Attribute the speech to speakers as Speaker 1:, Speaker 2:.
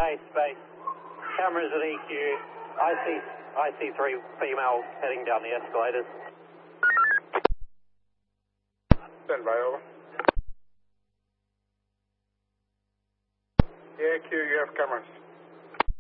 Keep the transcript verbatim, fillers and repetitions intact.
Speaker 1: Base, base. Cameras at E Q. I see, I see three females heading down the escalators.
Speaker 2: Stand by, over. Yeah, Q, you have cameras.